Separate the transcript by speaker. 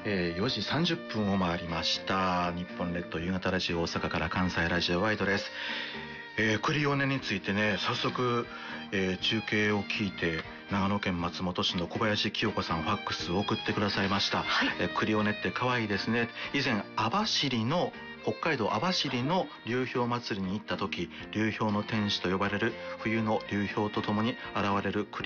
Speaker 1: 4時30分を回りました。日本列島夕方ラジオ大阪から関西ラジオワイドです。栗尾根についてね、早速、中継を聞いて長野県松本市の小林清子さんファックスを送ってくださいました。
Speaker 2: はい、
Speaker 1: 栗尾根って可愛いですね。以前北海道網走の流氷祭りに行った時、流氷の天使と呼ばれる冬の流氷とともに現れる栗